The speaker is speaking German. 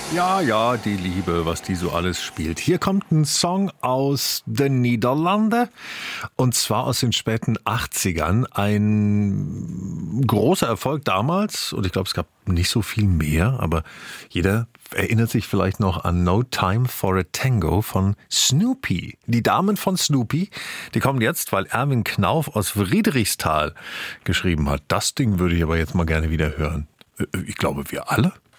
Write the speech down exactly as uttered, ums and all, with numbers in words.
Ja, ja, die Liebe, was die so alles spielt. Hier kommt ein Song aus den Niederlanden und zwar aus den späten achtzigern. Ein großer Erfolg damals und ich glaube, es gab nicht so viel mehr, aber jeder erinnert sich vielleicht noch an No Time for a Tango von Snoopy. Die Damen von Snoopy, die kommen jetzt, weil Erwin Knauf aus Friedrichsthal geschrieben hat. Das Ding würde ich aber jetzt mal gerne wieder hören. Ich glaube, wir alle.